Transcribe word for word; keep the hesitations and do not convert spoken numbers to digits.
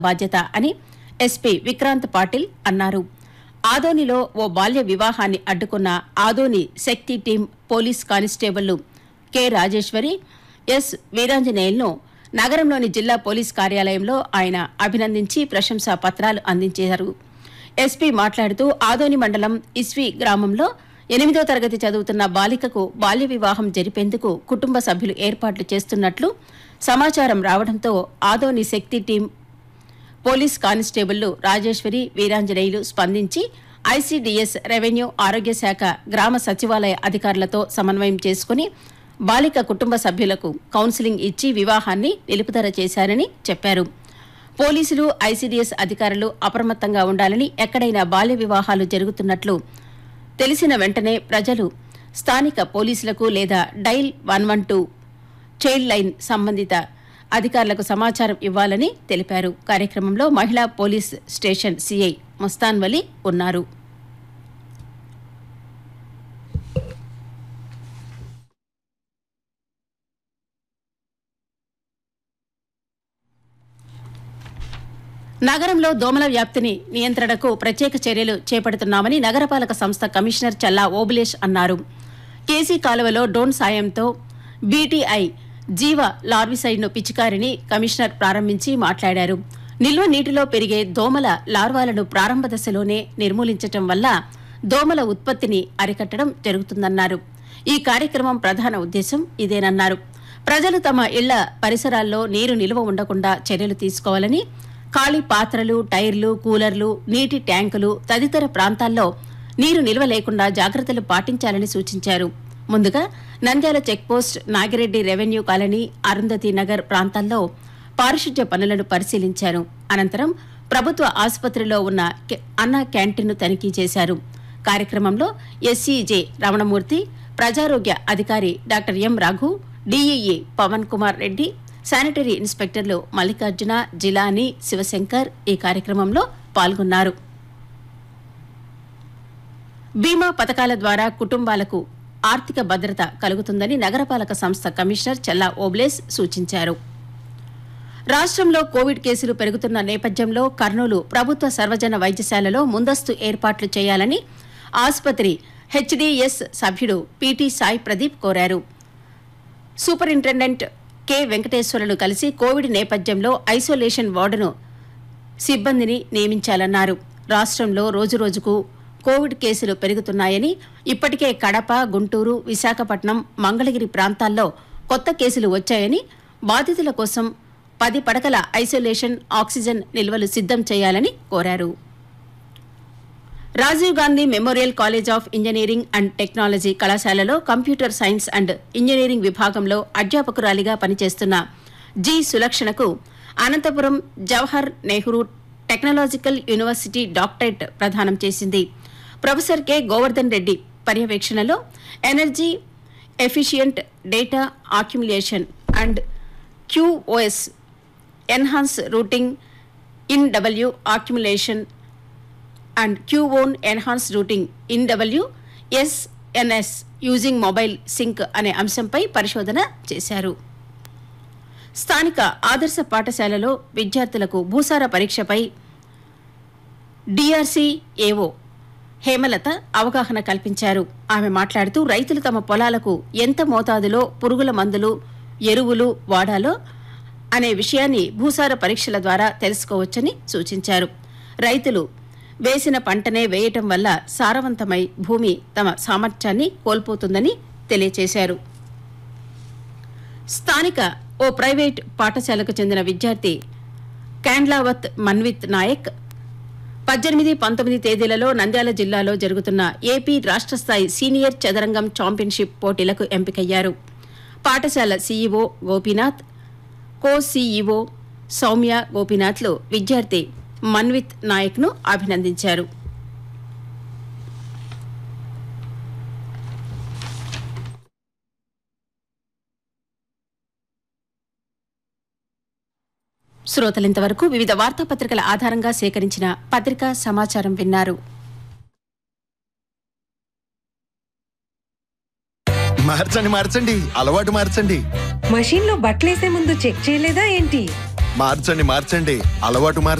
బాధ్యత అని ఎస్పీ విక్రాంత్ పాటిల్ అన్నారు. ఆదోనిలో ఓ బాల్య వివాహాన్ని అడ్డుకున్న ఆదోని శక్తి team police కానిస్టేబుళ్లు K Rajeshwari, yes వీరాంజనేయులను నగరంలోని జిల్లా పోలీస్ కార్యాలయంలో ఆయన అభినందించి ప్రశంసా పత్రాలు అందించారు. ఎస్పీ మాట్లాడుతూ ఆదోని మండలం ఇస్వి గ్రామంలో ఎనిమిదో తరగతి చదువుతున్న బాలికకు బాల్య వివాహం జరిపేందుకు కుటుంబ సభ్యులు ఏర్పాట్లు చేస్తున్నట్లు సమాచారం రావడంతో ఆదోని శక్తి టీం పోలీస్ కానిస్టేబుళ్లు రాజేశ్వరి, వీరాంజనేయులు స్పందించి ఐసీడీఎస్, రెవెన్యూ, ఆరోగ్య శాఖ, గ్రామ సచివాలయ అధికారులతో సమన్వయం చేసుకుని బాలిక కుటుంబ సభ్యులకు కౌన్సిలింగ్ ఇచ్చి వివాహాన్ని నిలుపుదల చేశారని చెప్పారు. పోలీసులు, ఐసీడీఎస్ అధికారులు అప్రమత్తంగా ఉండాలని, ఎక్కడైనా బాల్య వివాహాలు జరుగుతున్నట్లు తెలిసిన వెంటనే ప్రజలు స్థానిక పోలీసులకు లేదా dial one one two child line సంబంధిత అధికారులకు సమాచారం ఇవ్వాలని తెలిపారు. కార్యక్రమంలో మహిళా పోలీస్ స్టేషన్ సీఐ మస్తాన్ వలి ఉన్నారు. నగరంలో దోమల వ్యాప్తిని నియంత్రణకు ప్రత్యేక చర్యలు చేపడుతున్నామని నగరపాలక సంస్థ కమిషనర్ చల్లా ఓబులేష్ అన్నారు. కేసీ కాలువలో డ్రోన్ సాయంతో బీటీఐ జీవ లార్విసైడ్ను పిచికారిని కమిషనర్ ప్రారంభించి మాట్లాడారు. నిల్వ నీటిలో పెరిగే దోమల లార్వాలను ప్రారంభ దశలోనే నిర్మూలించడం వల్ల దోమల ఉత్పత్తిని అరికట్టడం జరుగుతుందన్నారు. ఈ కార్యక్రమం ప్రధాన ఉద్దేశం ఇదేనన్నారు. ప్రజలు తమ ఇళ్ల పరిసరాల్లో నీరు నిల్వ ఉండకుండా చర్యలు తీసుకోవాలని, ఖాళీ పాత్రలు, టైర్లు, కూలర్లు, నీటి ట్యాంకులు తదితర ప్రాంతాల్లో నీరు నిల్వ లేకుండా జాగ్రత్తలు పాటించాలని సూచించారు. ముందుగా Nandyal checkpost, Nagireddy revenue colony, Arundhati Nagar ప్రాంతాల్లో పారిశుధ్య పనులను పరిశీలించారు. అనంతరం ప్రభుత్వ ఆసుపత్రిలో ఉన్న అన్న క్యాంటీన్ను తనిఖీ చేశారు. కార్యక్రమంలో ఎస్సీజే రమణమూర్తి, ప్రజారోగ్య అధికారి doctor M Raghu, DEE Pawan Kumar Reddy, sanitary ఇన్స్పెక్టర్లు Mallikarjuna, Jilani, Shivshankar ఈ కార్యక్రమంలో పాల్గొన్నారు. బీమా పథకాల ద్వారా కుటుంబాలకు ఆర్థిక భద్రత కలుగుతుందని నగరపాలక సంస్థ కమిషనర్ చల్లా ఓబ్లేస్ సూచించారు. రాష్ట్రంలో కోవిడ్ కేసులు పెరుగుతున్న నేపథ్యంలో కర్నూలు ప్రభుత్వ సర్వజన వైద్యశాలలో ముందస్తు ఏర్పాట్లు చేయాలని ఆసుపత్రి హెచ్డీఎస్ సభ్యుడు పీటీ సాయి ప్రదీప్ కోరారు. సూపరింటెండెంట్ కె వెంకటేశ్వరులు కలిసి కోవిడ్ నేపథ్యంలో ఐసోలేషన్ వార్డును సిబ్బందిని నియమించాలన్నారు. రాష్ట్రంలో రోజురోజుకు కోవిడ్ కేసులు పెరుగుతున్నాయని, ఇప్పటికే కడప, గుంటూరు, విశాఖపట్నం, మంగళగిరి ప్రాంతాల్లో కొత్త కేసులు వచ్చాయని, బాధితుల కోసం పది పడకల ఐసోలేషన్ ఆక్సిజన్ నిల్వలు సిద్ధం చేయాలని కోరారు. Rajiv Gandhi memorial college of engineering and technology కళాశాలలో కంప్యూటర్ సైన్స్ అండ్ ఇంజనీరింగ్ విభాగంలో అధ్యాపకురాలిగా పనిచేస్తున్న G సులక్షణకు Anantapuram Jawahar Nehru technological university doctorate ప్రదానం చేసింది. ప్రొఫెసర్ కె గోవర్ధన్ రెడ్డి పర్యవేక్షణలో energy efficient data accumulation and QOS enhance routing in W accumulation and క్యూఓన్ enhance routing in W SNS using mobile sync అనే అంశంపై పరిశోధన చేశారు. స్థానిక ఆదర్శ పాఠశాలలో విద్యార్థులకు భూసార పరీక్షపై డీఆర్సీ ఏవో హేమలత అవగాహన కల్పించారు. ఆమె మాట్లాడుతూ రైతులు తమ పొలాలకు ఎంత మోతాదులో పురుగుల మందులు, ఎరువులు వాడాలో అనే విషయాన్ని భూసార పరీక్షల ద్వారా తెలుసుకోవచ్చని సూచించారు. రైతులు వేసిన పంటనే వేయటం వల్ల సారవంతమై భూమి తమ సామర్థ్యాన్ని కోల్పోతుందని తెలియజేశారు. స్థానిక ఓ ప్రైవేట్ పాఠశాలకు చెందిన విద్యార్థి కాండ్లావత్ మన్విత్ నాయక్ పద్దెనిమిది, పంతొమ్మిది తేదీలలో నంద్యాల జిల్లాలో జరుగుతున్న ఏపీ రాష్ట్ర స్థాయి సీనియర్ చదరంగం ఛాంపియన్షిప్ పోటీలకు ఎంపికయ్యారు. పాఠశాల సీఈఓ గోపీనాథ్, కో సీఈఓ సౌమ్య గోపీనాథ్లు విద్యార్థి మన్విత్ నాయక్ను అభినందించారు. శ్రోతలింతవరకు వివిధ వార్తాపత్రికల ఆధారంగా సేకరించిన పత్రికా సమాచారం విన్నారు. మార్చండి మార్చండి అలవాటు మార్చండి. మషీన్ లో బట్టలేసే ముందు చెక్ చేయలేదా ఏంటి? మార్చండి మార్చండి అలవాటు మార్చండి